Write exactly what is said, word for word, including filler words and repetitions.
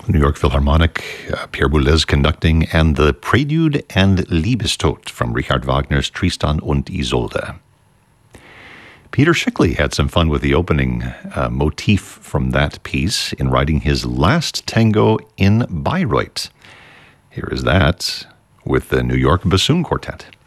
New York Philharmonic, uh, Pierre Boulez conducting, and the Prelude and Liebestod from Richard Wagner's Tristan und Isolde. Peter Schickli had some fun with the opening uh, motif from that piece in writing his last tango in Bayreuth. Here is that with the New York Bassoon Quartet.